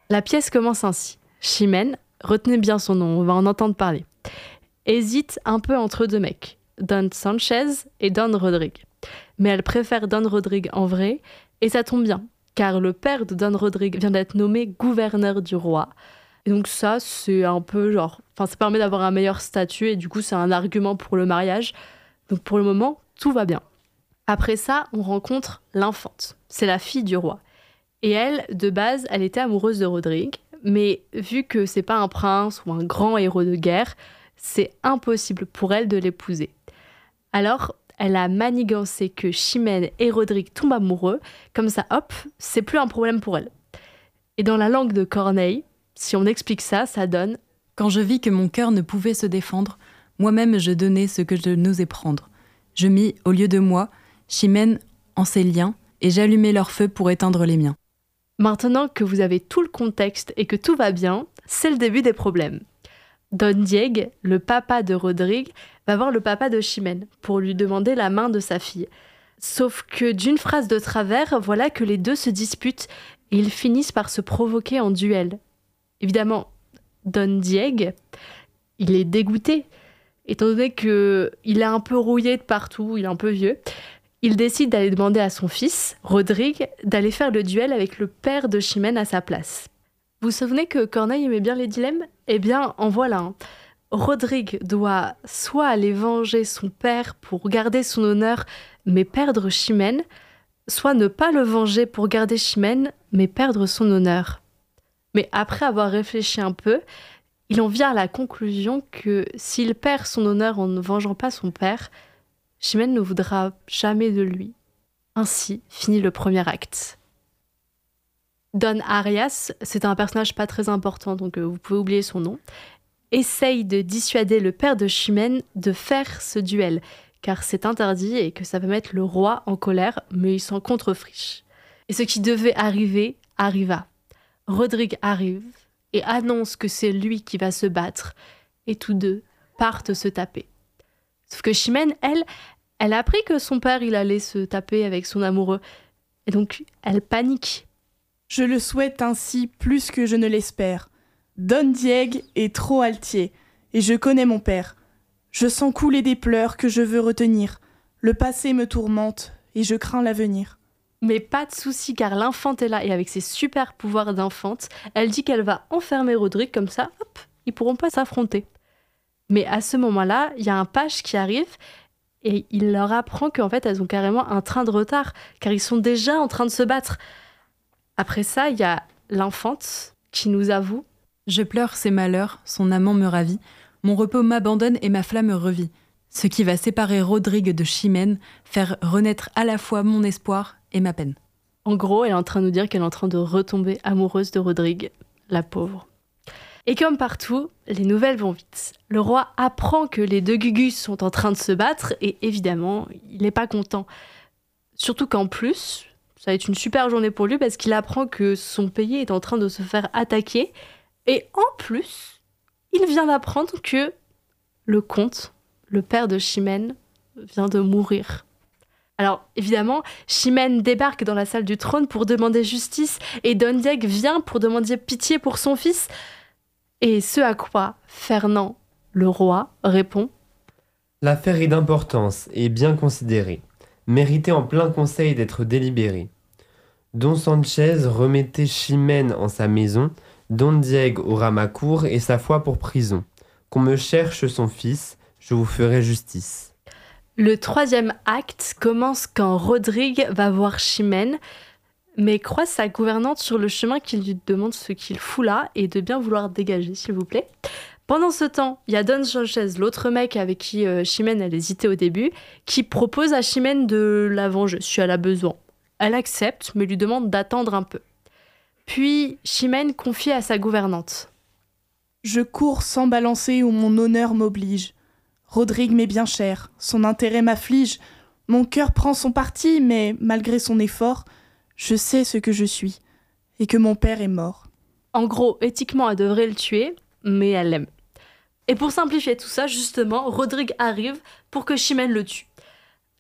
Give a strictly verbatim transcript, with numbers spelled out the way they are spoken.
La pièce commence ainsi. Chimène, retenez bien son nom, on va en entendre parler, hésite un peu entre deux mecs, Don Sanchez et Don Rodrigue. Mais elle préfère Don Rodrigue en vrai, et ça tombe bien, car le père de Don Rodrigue vient d'être nommé gouverneur du roi. Et donc ça, c'est un peu genre... Enfin, ça permet d'avoir un meilleur statut, et du coup, c'est un argument pour le mariage. Donc pour le moment, tout va bien. Après ça, on rencontre l'infante. C'est la fille du roi. Et elle, de base, elle était amoureuse de Rodrigue, mais vu que c'est pas un prince ou un grand héros de guerre, c'est impossible pour elle de l'épouser. Alors, elle a manigancé que Chimène et Rodrigue tombent amoureux, comme ça, hop, c'est plus un problème pour elle. Et dans la langue de Corneille, si on explique ça, ça donne « Quand je vis que mon cœur ne pouvait se défendre, moi-même je donnais ce que je n'osais prendre. Je mis, au lieu de moi, Chimène en ses liens, et j'allumai leur feu pour éteindre les miens. » Maintenant que vous avez tout le contexte et que tout va bien, c'est le début des problèmes. Don Diego, le papa de Rodrigue, va voir le papa de Chimène pour lui demander la main de sa fille. Sauf que d'une phrase de travers, voilà que les deux se disputent et ils finissent par se provoquer en duel. Évidemment, Don Diego, il est dégoûté, étant donné qu'il est un peu rouillé de partout, il est un peu vieux. Il décide d'aller demander à son fils, Rodrigue, d'aller faire le duel avec le père de Chimène à sa place. Vous vous souvenez que Corneille aimait bien les dilemmes ? Eh bien, en voilà un. Rodrigue doit soit aller venger son père pour garder son honneur, mais perdre Chimène, soit ne pas le venger pour garder Chimène, mais perdre son honneur. Mais après avoir réfléchi un peu, il en vient à la conclusion que s'il perd son honneur en ne vengeant pas son père, Chimène ne voudra jamais de lui. Ainsi finit le premier acte. Don Arias, c'est un personnage pas très important, donc vous pouvez oublier son nom, essaye de dissuader le père de Chimène de faire ce duel, car c'est interdit et que ça va mettre le roi en colère, mais il s'en contrefriche. Et ce qui devait arriver, arriva. Rodrigue arrive et annonce que c'est lui qui va se battre, et tous deux partent se taper. Sauf que Chimène, elle, elle a appris que son père, il allait se taper avec son amoureux, et donc elle panique. Je le souhaite ainsi plus que je ne l'espère. Don Diego est trop altier, et je connais mon père. Je sens couler des pleurs que je veux retenir. Le passé me tourmente, et je crains l'avenir. Mais pas de souci, car l'infante est là, et avec ses super pouvoirs d'infante, elle dit qu'elle va enfermer Rodrigue, comme ça, hop, ils pourront pas s'affronter. Mais à ce moment-là, il y a un page qui arrive, et il leur apprend qu'en fait, elles ont carrément un train de retard, car ils sont déjà en train de se battre. Après ça, il y a l'infante qui nous avoue « Je pleure ses malheurs, son amant me ravit, mon repos m'abandonne et ma flamme revit. Ce qui va séparer Rodrigue de Chimène, faire renaître à la fois mon espoir et ma peine. » En gros, elle est en train de nous dire qu'elle est en train de retomber amoureuse de Rodrigue, la pauvre. Et comme partout, les nouvelles vont vite. Le roi apprend que les deux Gugus sont en train de se battre et évidemment, il n'est pas content. Surtout qu'en plus, ça va être une super journée pour lui parce qu'il apprend que son pays est en train de se faire attaquer. Et en plus, il vient d'apprendre que le comte, le père de Chimène, vient de mourir. Alors évidemment, Chimène débarque dans la salle du trône pour demander justice et Don Diego vient pour demander pitié pour son fils. Et ce à quoi Fernand, le roi, répond « L'affaire est d'importance et bien considérée, méritait en plein conseil d'être délibérée. Don Sanchez remettait Chimène en sa maison, Don Diego aura ma cour et sa foi pour prison. Qu'on me cherche son fils, je vous ferai justice. » Le troisième acte commence quand Rodrigue va voir Chimène, mais croise sa gouvernante sur le chemin qui lui demande ce qu'il fout là et de bien vouloir dégager, s'il vous plaît. Pendant ce temps, il y a Don Sanchez, l'autre mec avec qui euh, Chimène elle hésitait au début, qui propose à Chimène de la venger si elle a besoin. Elle accepte, mais lui demande d'attendre un peu. Puis Chimène confie à sa gouvernante. « Je cours sans balancer où mon honneur m'oblige. Rodrigue m'est bien cher, son intérêt m'afflige. Mon cœur prend son parti, mais malgré son effort, je sais ce que je suis, et que mon père est mort. » En gros, éthiquement, elle devrait le tuer, mais elle l'aime. Et pour simplifier tout ça, justement, Rodrigue arrive pour que Chimène le tue.